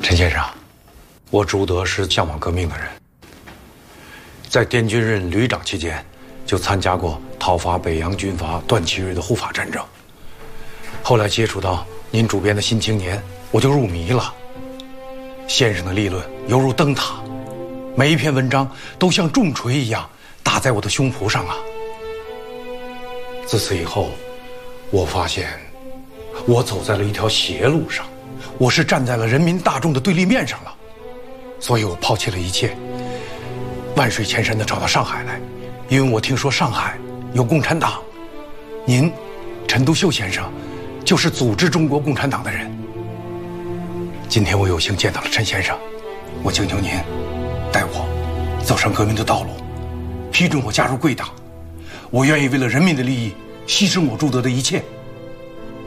陈先生，我朱德是向往革命的人，在滇军任旅长期间，就参加过讨伐北洋军阀段祺瑞的护法战争。后来接触到您主编的《新青年》，我就入迷了。先生的立论犹如灯塔，每一篇文章都像重锤一样打在我的胸脯上啊。自此以后，我发现我走在了一条邪路上，我是站在了人民大众的对立面上了，所以我抛弃了一切，万水千山地找到上海来，因为我听说上海有共产党，您陈独秀先生就是组织中国共产党的人。今天我有幸见到了陈先生，我请求您带我走上革命的道路，批准我加入贵党，我愿意为了人民的利益牺牲我朱德的一切。